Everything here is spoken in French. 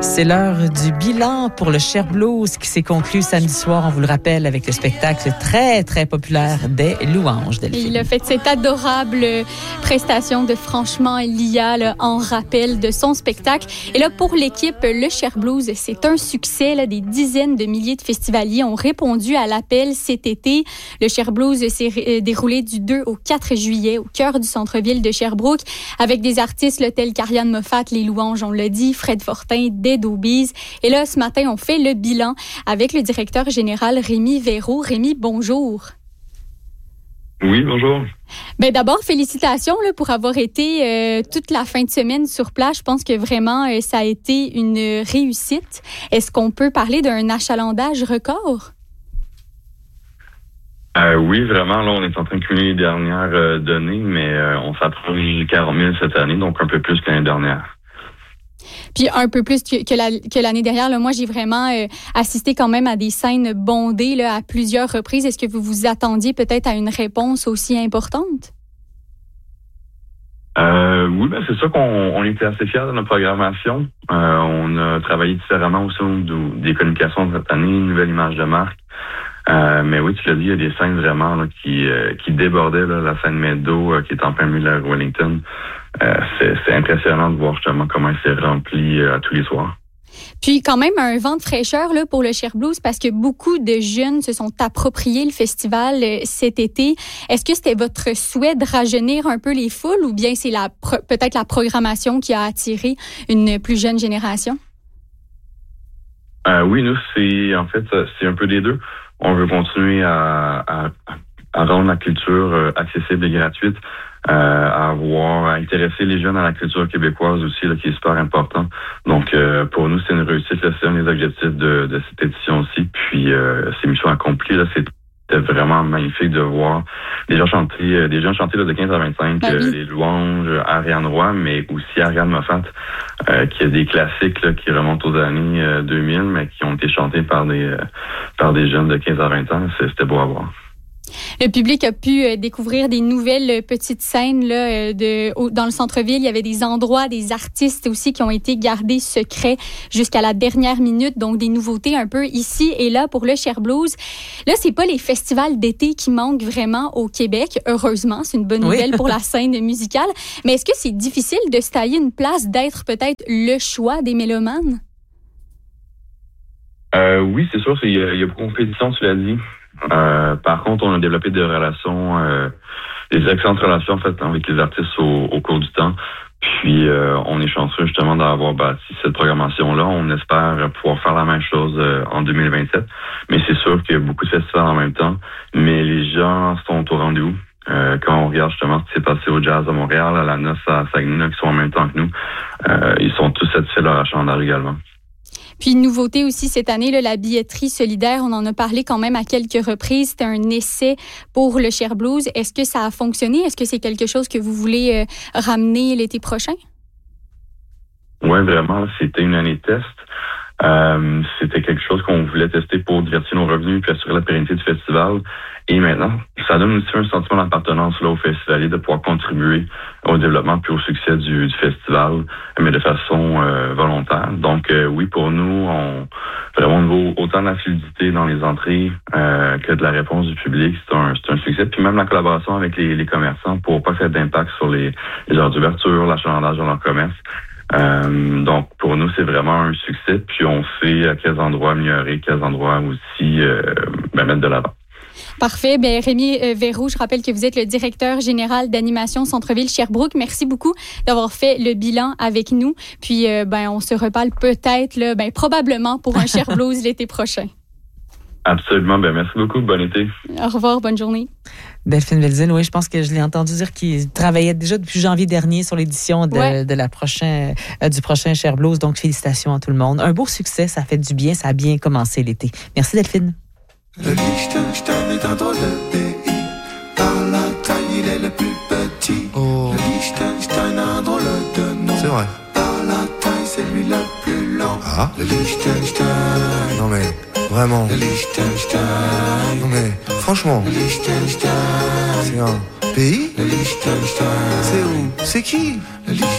C'est l'heure du bilan pour le Cher Blues qui s'est conclu samedi soir, on vous le rappelle, avec le spectacle très, très populaire des Louanges. Delphine. Il a fait cette adorable prestation de Franchement Lia là, en rappel de son spectacle. Et là, pour l'équipe, le Cher Blues, c'est un succès. Là, des dizaines de milliers de festivaliers ont répondu à l'appel cet été. Le Cher Blues s'est déroulé du 2 au 4 juillet au cœur du centre-ville de Sherbrooke avec des artistes là, tels qu'Ariane Moffat, les Louanges, on l'a dit, Fred Fortin, Dead Obies. Et là, ce matin, on fait le bilan avec le directeur général Rémi Véro. Rémi, bonjour. Oui, bonjour. Ben d'abord, félicitations là, pour avoir été toute la fin de semaine sur place. Je pense que vraiment, ça a été une réussite. Est-ce qu'on peut parler d'un achalandage record? Oui, vraiment. Là, on est en train de cumuler les dernières données, mais on s'approche du 40 000 cette année, donc un peu plus que l'année dernière. Puis un peu plus que l'année dernière. Là, moi, j'ai vraiment assisté quand même à des scènes bondées là, à plusieurs reprises. Est-ce que vous vous attendiez peut-être à une réponse aussi importante? Oui, ben c'est sûr qu'on était assez fiers de notre programmation. On a travaillé différemment aussi au niveau des communications cette année, une nouvelle image de marque. Mais oui, tu l'as dit, il y a des scènes vraiment là, qui débordaient. Là, la scène Meadow qui est en plein milieu de la rue Wellington. C'est impressionnant de voir justement comment elle s'est remplie tous les soirs. Puis quand même un vent de fraîcheur là, pour le Cher Blues parce que beaucoup de jeunes se sont appropriés le festival cet été. Est-ce que c'était votre souhait de rajeunir un peu les foules ou bien c'est peut-être la programmation qui a attiré une plus jeune génération? Oui, nous, c'est un peu des deux. On veut continuer à rendre la culture accessible et gratuite, à intéresser les jeunes à la culture québécoise aussi, là, qui est super important. Donc, pour nous, c'est une réussite. Là, c'est un des objectifs de cette édition aussi. Puis, c'est mission accomplie. Là, c'était vraiment magnifique de voir des jeunes chanter là, de 15 à 25, les Louanges, Ariane Roy, mais aussi Ariane Moffat, qui a des classiques là, qui remontent aux années 2000, mais qui ont été chantés par des jeunes de 15 à 20 ans. C'était beau à voir. Le public a pu découvrir des nouvelles petites scènes là, dans le centre-ville. Il y avait des endroits, des artistes aussi qui ont été gardés secrets jusqu'à la dernière minute. Donc, des nouveautés un peu ici et là pour le Cher Blues. Là, c'est pas les festivals d'été qui manquent vraiment au Québec. Heureusement, c'est une bonne nouvelle pour la scène musicale. Mais est-ce que c'est difficile de se tailler une place, d'être peut-être le choix des mélomanes? Oui, c'est sûr. Il y a beaucoup de compétition, tu l'as dit. Par contre, on a développé des relations, des excellentes relations en fait avec les artistes au cours du temps. Puis on est chanceux justement d'avoir bâti cette programmation-là. On espère pouvoir faire la même chose en 2027. Mais c'est sûr qu'il y a beaucoup de festivals en même temps. Mais les gens sont au rendez-vous. Quand on regarde justement ce qui s'est passé au Jazz à Montréal, à la Noce à Saguenay, qui sont en même temps que nous, ils sont tous satisfaits de leur achalandage également. Puis une nouveauté aussi cette année, là, la billetterie solidaire, on en a parlé quand même à quelques reprises. C'était un essai pour le Cher Blues. Est-ce que ça a fonctionné? Est-ce que c'est quelque chose que vous voulez ramener l'été prochain? Oui, vraiment. C'était une année de test. C'était quelque chose qu'on voulait tester pour divertir nos revenus puis assurer la pérennité du festival. Et maintenant, ça donne aussi un sentiment d'appartenance là, au festivalier de pouvoir contribuer au développement puis au succès du festival, mais de façon volontaire. Donc oui, pour nous, vraiment au niveau autant de la fluidité dans les entrées que de la réponse du public, c'est un succès. Puis même la collaboration avec les commerçants pour pas faire d'impact sur les heures d'ouverture, l'achalandage dans leur commerce. Donc pour nous c'est vraiment un succès, puis on sait à quels endroits améliorer, quels endroits aussi mettre de l'avant. Parfait. Bien, Rémi Véro, je rappelle que vous êtes le directeur général d'animation Centre-ville Sherbrooke. Merci beaucoup d'avoir fait le bilan avec nous. Puis on se reparle peut-être là, probablement pour un Cher Blues l'été prochain. Absolument. Merci beaucoup. Bon été. Au revoir. Bonne journée. Delphine Veldin, oui, je pense que je l'ai entendu dire qu'il travaillait déjà depuis janvier dernier sur l'édition du prochain Cher Blues. Donc, félicitations à tout le monde. Un beau succès, ça fait du bien, ça a bien commencé l'été. Merci Delphine. Le Liechtenstein est un drôle de pays. Par la taille, il est le plus petit. Oh. Le Liechtenstein a un drôle de nom. C'est vrai. Par la taille, c'est lui le plus lent. Ah. Le Liechtenstein. Non mais, vraiment. Le Liechtenstein. Non mais, franchement. Le Liechtenstein. C'est un pays? Le Liechtenstein. C'est où? C'est qui? Le